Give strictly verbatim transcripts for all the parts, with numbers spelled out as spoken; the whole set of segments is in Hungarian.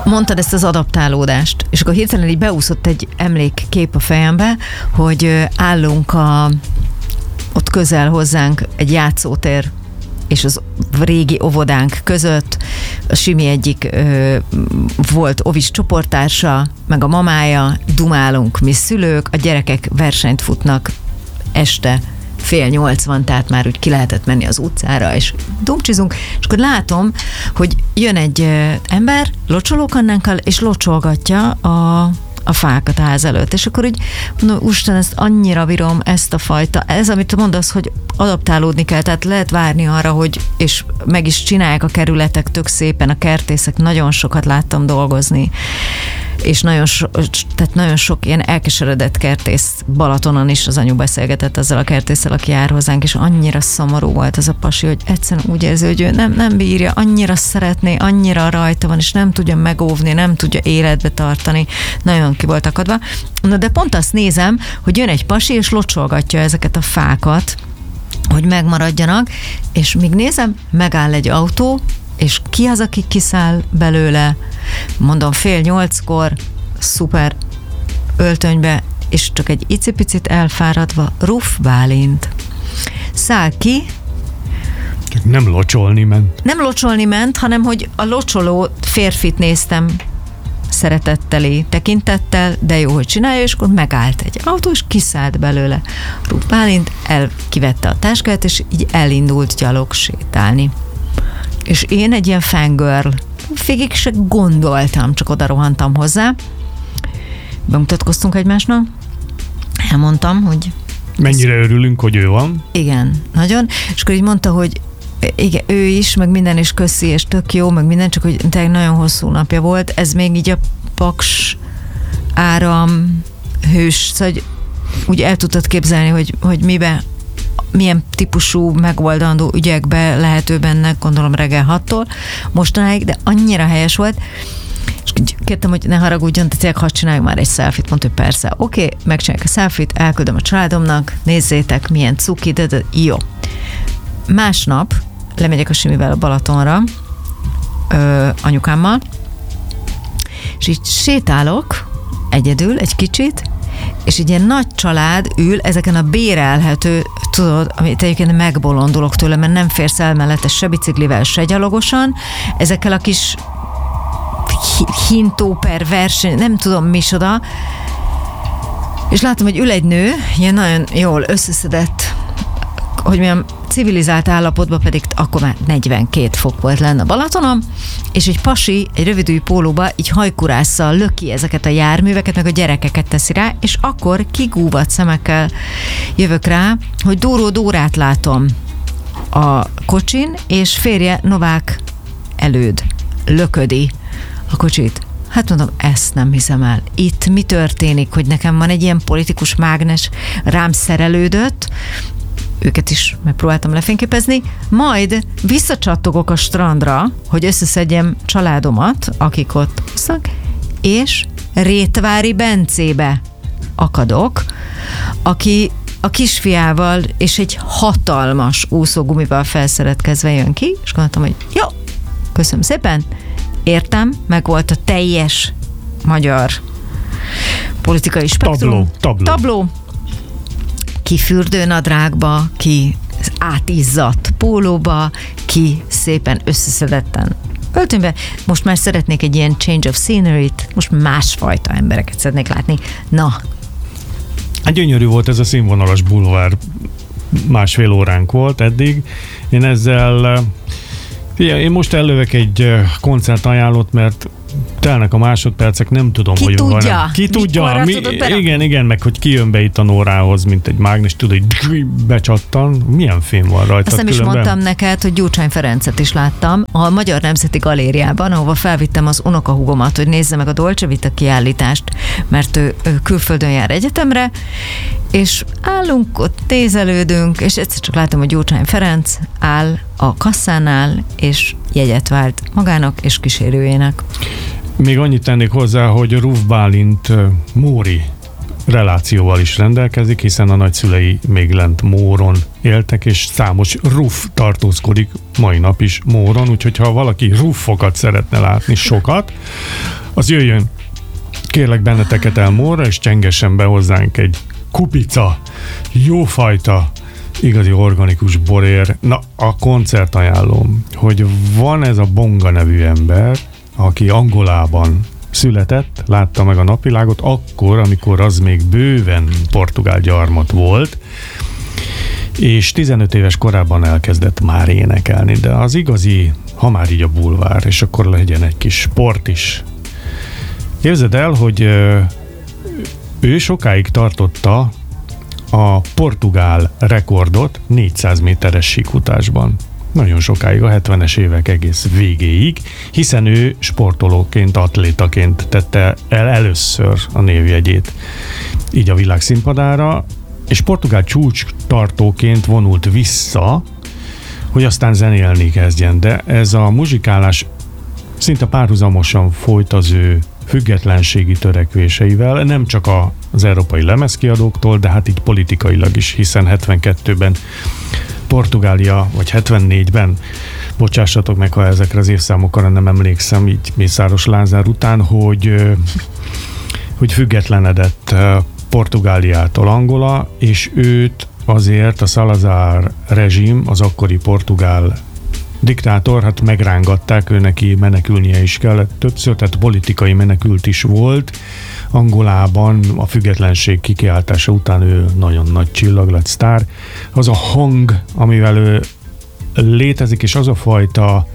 mondtad ezt az adaptálódást, és akkor hirtelen így beúszott egy emlékkép a fejembe, hogy állunk a, ott közel hozzánk egy játszótér és az régi óvodánk között. A Simi egyik ö, volt ovis csoporttársa, meg a mamája, dumálunk mi szülők, a gyerekek versenyt futnak este fél nyolc van, tehát már úgy ki lehetett menni az utcára, és dumcsizunk, és akkor látom, hogy jön egy ö, ember locsolókannánkkal, és locsolgatja a a fákat a ház előtt. És akkor úgy mondom, úristen, ezt annyira bírom, ezt a fajta, ez, amit mondasz, hogy adaptálódni kell, tehát lehet várni arra, hogy, és meg is csinálják a kerületek tök szépen, a kertészek, nagyon sokat láttam dolgozni, és nagyon, so, tehát nagyon sok ilyen elkeseredett kertész Balatonon is, az anyu beszélgetett ezzel a kertésszel, aki jár hozzánk, és annyira szomorú volt az a pasi, hogy egyszerűen úgy érzi, hogy ő nem, nem bírja, annyira szeretné, annyira rajta van, és nem tudja megóvni, nem tudja életbe tartani, nagyon ki volt akadva. Na de pont azt nézem, hogy jön egy pasi, és locsolgatja ezeket a fákat, hogy megmaradjanak, és míg nézem, megáll egy autó, és ki az, aki kiszáll belőle, mondom fél nyolckor, szuper öltönybe, és csak egy icipicit elfáradva, Ruf Bálint. Száll ki. Nem locsolni ment. Nem locsolni ment, hanem hogy a locsoló férfit néztem szeretetteli tekintettel, de jó, hogy csinálja, és akkor megállt egy autó, és kiszállt belőle. Ruf Bálint elkivette a táskát, és így elindult gyalog sétálni. És én egy ilyen fangirl, végig se gondoltam, csak oda rohantam hozzá. Bemutatkoztunk egymásnak, elmondtam, hogy... Mennyire örülünk, hogy ő van. Igen, nagyon. És akkor így mondta, hogy igen, ő is, meg minden is köszi, és tök jó, meg minden, csak hogy tényleg nagyon hosszú napja volt. Ez még így a Paks Áram hős, szóval úgy el tudtad képzelni, hogy, hogy mibe, milyen típusú megoldandó ügyekbe lehető benne, gondolom reggel hattól mostanáig, de annyira helyes volt, és kértem, hogy ne haragudjon, de tényleg hadd csináljuk már egy selfie-t, mondta, hogy persze, oké, okay, megcsináljuk a selfie-t, elküldöm a családomnak, nézzétek, milyen cuki, de, de jó. Másnap lemegyek a Simivel a Balatonra, ö, anyukámmal, és így sétálok egyedül egy kicsit, és egy ilyen nagy család ül ezeken a bérelhető, tudod, amit egyébként megbolondulok tőle, mert nem férsz el mellette se biciklivel, se gyalogosan, ezekkel a kis hintó per verseny, nem tudom micsoda, és látom, hogy ül egy nő, ilyen nagyon jól összeszedett, hogy milyen civilizált állapotban, pedig akkor már negyvenkét fok volt lenne a Balatonon, és egy pasi, egy rövidű pólóba így hajkurásszal löki ezeket a járműveket, meg a gyerekeket teszi rá, és akkor kigúvat szemekkel jövök rá, hogy Dóró Dórát látom a kocsin, és férje Novák Előd löködi a kocsit. Hát mondom, ezt nem hiszem el. Itt mi történik, hogy nekem van egy ilyen politikus mágnes, rám szerelődött, őket is megpróbáltam lefényképezni, majd visszacsattogok a strandra, hogy összeszedjem családomat, akik ott szak, és Rétvári Bencébe akadok, aki a kisfiával és egy hatalmas úszógumival felszeretkezve jön ki, és gondoltam, hogy jó, köszönöm szépen, értem, meg volt a teljes magyar politikai spektrum. Tabló, tabló. tabló. Ki fürdőnadrágba, ki átizzadt pólóba, ki szépen összeszedetten öltönybe. Most már szeretnék egy ilyen change of scenery-t, most másfajta embereket szeretnék látni. Na. Hát gyönyörű volt ez a színvonalas bulvár, másfél óránk volt eddig. Én ezzel, figyelj, én most ellövök egy koncertajánlót, mert telnek a másodpercek, nem tudom, ki hogy tudja, van. Ki tudja? Mi, igen, igen, meg hogy ki jön be itt a Nórához, mint egy mágnes, tudod, hogy becsattan. Milyen film van rajta? Azt nem is különben? mondtam neked, hogy Gyurcsány Ferencet is láttam a Magyar Nemzeti Galériában, ahova felvittem az unokahúgomat, hogy nézze meg a Dolce Vita kiállítást, mert ő, ő külföldön jár egyetemre, és állunk ott, nézelődünk, és egyszer csak látom, hogy Gyurcsány Ferenc áll a kasszánál, és jegyet vált magának és kísérőjének. Még annyit tennék hozzá, hogy Ruf Bálint Móri relációval is rendelkezik, hiszen a nagyszülei még lent Móron éltek, és számos ruff tartózkodik mai nap is Móron, úgyhogy ha valaki ruffokat szeretne látni, sokat, az jöjjön kérlek benneteket el Mórra, és csengessen be hozzánk egy kupica, jófajta, igazi organikus borér. Na, a koncert ajánlom, hogy van ez a Bonga nevű ember, aki Angolában született, látta meg a napvilágot akkor, amikor az még bőven portugál gyarmat volt, és tizenöt éves korában elkezdett már énekelni, de az igazi, ha már így a bulvár, és akkor legyen egy kis sport is. Képzeld el, hogy ő sokáig tartotta a portugál rekordot négyszáz méteres síkfutásban. Nagyon sokáig, a hetvenes évek egész végéig, hiszen ő sportolóként, atlétaként tette el először a névjegyét így a világ színpadára, és portugál csúcs tartóként vonult vissza, hogy aztán zenélni kezdjen, de ez a muzsikálás szinte párhuzamosan folyt az ő függetlenségi törekvéseivel, nem csak az európai lemezkiadóktól, de hát így politikailag is, hiszen hetvenkettőben Portugália, vagy hetvennégyben, bocsássatok meg, ha ezekre az évszámokra nem emlékszem, így Mészáros Lázár után, hogy, hogy függetlenedett Portugáliától Angola, és őt azért a Salazar rezsim, az akkori portugál diktátor, hát megrángatták, ő neki menekülnie is kellett többször, tehát politikai menekült is volt. Angolában a függetlenség kikiáltása után ő nagyon nagy csillag lett, sztár. Az a hang, amivel ő létezik, és az a fajta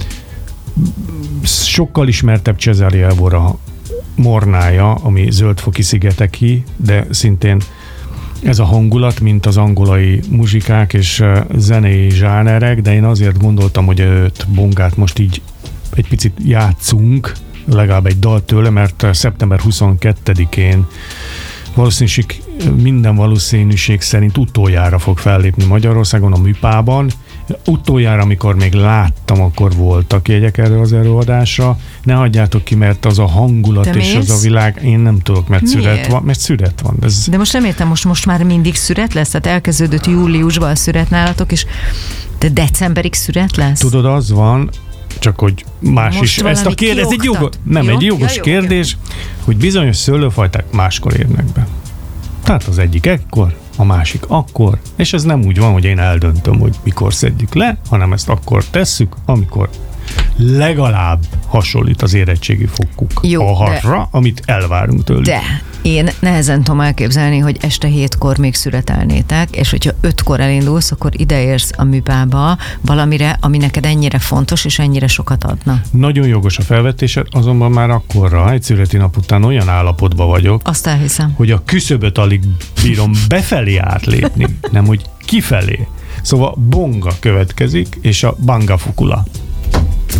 sokkal ismertebb Cesare Évora mornája, ami Zöldfoki szigeteki, de szintén ez a hangulat, mint az angolai muzsikák és zenei zsánerek, de én azért gondoltam, hogy őt, Bongát most így egy picit játszunk, legalább egy dal tőle, mert szeptember huszonkettedikén valószínűség, minden valószínűség szerint utoljára fog fellépni Magyarországon, a Műpában. Utoljára, amikor még láttam, akkor voltak jegyek erre az előadásra. Ne hagyjátok ki, mert az a hangulat de és mész? Az a világ, én nem tudok, mert Miért? szüret van. Mert szüret van. Ez... De most nem értem, most, most már mindig szüret lesz? Tehát elkezdődött júliusban a szüret nálatok, és de decemberig szüret lesz? Tudod, az van, csak hogy más most is. Ezt a kérdés egy jogos, nem jó? egy jogos ja, jó, kérdés, jó. hogy bizonyos szőlőfajták máskor érnek be. Tehát az egyik ekkor, a másik akkor, és ez nem úgy van, hogy én eldöntöm, hogy mikor szedjük le, hanem ezt akkor tesszük, amikor legalább hasonlít az érettségi fokuk arra, amit elvárunk tőlük. De én nehezen tudom elképzelni, hogy este hétkor még szüretelnétek, és hogyha ötkor elindulsz, akkor ideérsz a Műpába valamire, ami neked ennyire fontos, és ennyire sokat adna. Nagyon jogos a felvetésed, azonban már akkorra, egy születi nap után olyan állapotban vagyok, azt elhiszem, hogy a küszöböt alig bírom befelé átlépni, nem hogy kifelé. Szóval Bonga következik, és a Banga Fukula.